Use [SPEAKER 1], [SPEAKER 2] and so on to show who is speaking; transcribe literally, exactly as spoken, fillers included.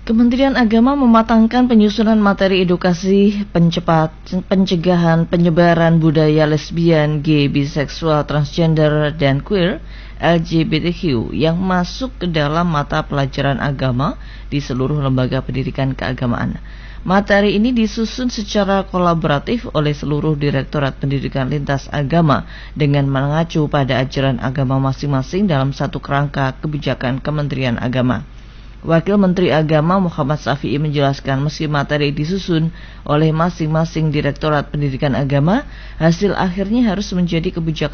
[SPEAKER 1] Kementerian Agama mematangkan penyusunan materi edukasi pencepat pencegahan penyebaran budaya lesbian, gay, biseksual, transgender, dan queer L G B T Q yang masuk ke dalam mata pelajaran agama di seluruh lembaga pendidikan keagamaan. Materi ini disusun secara kolaboratif oleh seluruh Direktorat Pendidikan Lintas Agama dengan mengacu pada ajaran agama masing-masing dalam satu kerangka kebijakan Kementerian Agama. Wakil Menteri Agama Muhammad Syafi'i menjelaskan meski materi disusun oleh masing-masing Direktorat Pendidikan Agama, hasil akhirnya harus menjadi kebijakan